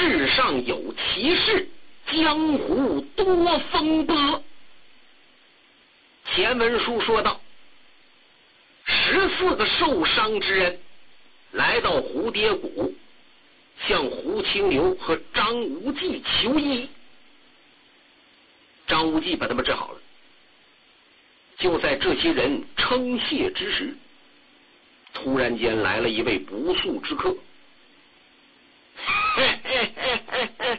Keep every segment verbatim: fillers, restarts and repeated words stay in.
世上有奇事，江湖多风波。前文书说到，十四个受伤之人来到蝴蝶谷，向胡青牛和张无忌求医。张无忌把他们治好了。就在这些人称谢之时，突然间来了一位不速之客。嘿嘿嘿嘿嘿，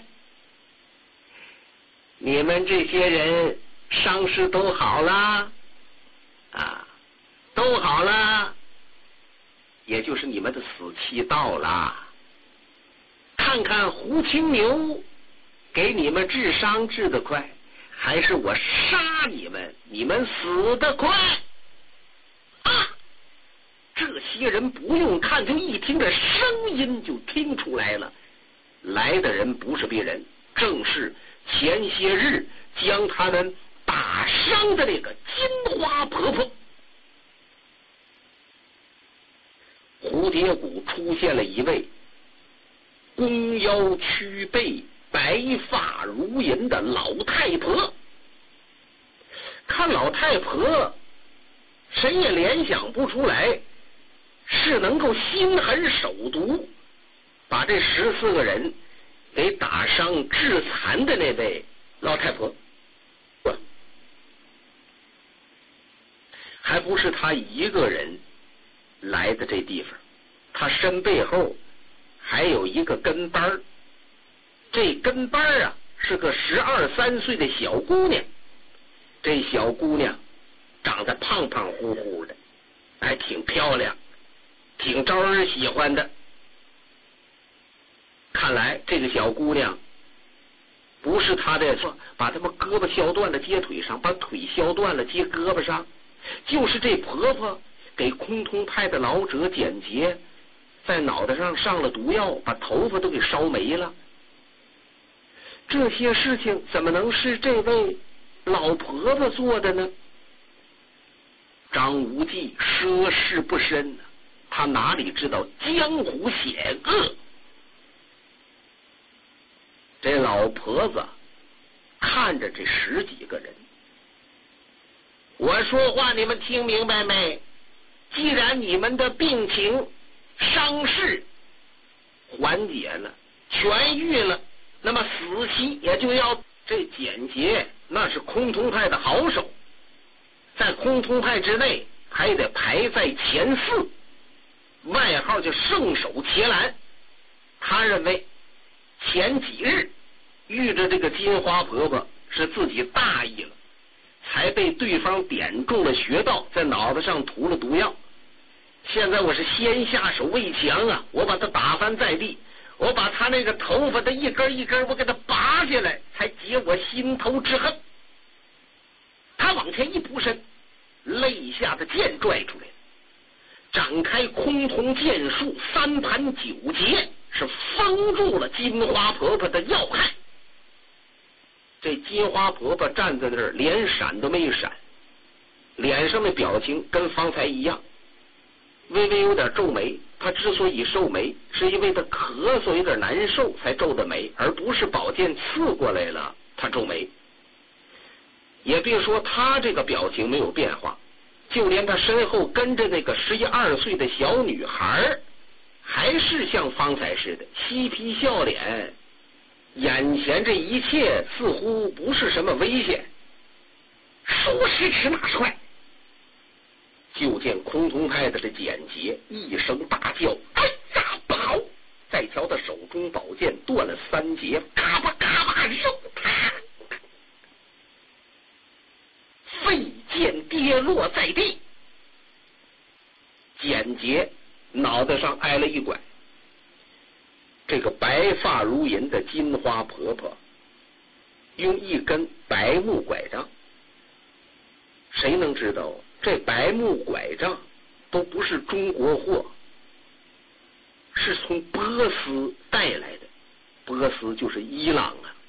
你们这些人伤势都好了啊，都好了，也就是你们的死期到了。看看胡青牛给你们治伤治得快，还是我杀你们，你们死得快啊！这些人不用看，就一听这声音就听出来了，来的人不是别人，正是前些日将他们打伤的那个金花婆婆。蝴蝶谷出现了一位弓腰曲背、白发如银的老太婆。看老太婆，谁也联想不出来是能够心狠手毒把这十四个人给打伤致残的那位老太婆。还不是他一个人来的这地方，他身背后还有一个跟班儿。这跟班儿啊是个十二三岁的小姑娘。这小姑娘长得胖胖乎乎的，还挺漂亮，挺招人喜欢的。看来这个小姑娘不是她的错，把他们胳膊削断了接腿上，把腿削断了接胳膊上，就是这婆婆给崆峒派的老者简洁在脑袋上上了毒药，把头发都给烧没了。这些事情怎么能是这位老婆婆做的呢？张无忌涉世不深，他哪里知道江湖险恶？这老婆子看着这十几个人，我说话你们听明白没？既然你们的病情伤势缓解了，痊愈了，那么死期也就要。这简洁那是崆峒派的好手，在崆峒派之内还得排在前四，外号叫圣手伽蓝。他认为前几日遇着这个金花婆婆是自己大意了，才被对方点中了穴道，在脑袋上涂了毒药。现在我是先下手为强啊，我把他打翻在地，我把他那个头发的一根一根我给他拔下来，才解我心头之恨。他往前一扑身，肋下的剑拽出来，展开崆峒剑术，三盘九节，是封住了金花婆婆的要害。这金花婆婆站在那儿，连闪都没闪，脸上的表情跟方才一样，微微有点皱眉。他之所以皱眉，是因为他咳嗽有点难受才皱的眉，而不是宝剑刺过来了他皱眉。也别说他这个表情没有变化，就连他身后跟着那个十一二岁的小女孩，还是像方才似的嬉皮笑脸。眼前这一切似乎不是什么危险。说时迟那时快，就见崆峒派的这简洁一声大叫：“哎呀，不好！”再瞧他手中宝剑断了三节，嘎巴嘎巴肉他，飞剑跌落在地。简洁脑袋上挨了一拐。这个白发如银的金花婆婆用一根白木拐杖，谁能知道这白木拐杖都不是中国货，是从波斯带来的。波斯就是伊朗啊，